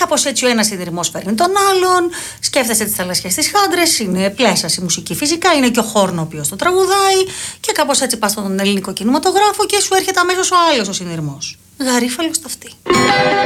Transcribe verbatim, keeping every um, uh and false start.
κάπως έτσι ο ένας συνειρμός φέρνει τον άλλον, σκέφτεσαι τις θαλασσιές της Χάντρες, είναι πλέσας η μουσική φυσικά, είναι και ο Χόρν ο οποίος το τραγουδάει, και κάπως έτσι πας στον ελληνικό κινηματογράφο και σου έρχεται αμέσως ο άλλος ο συνειρμός. Γαρίφαλο στο αυτή.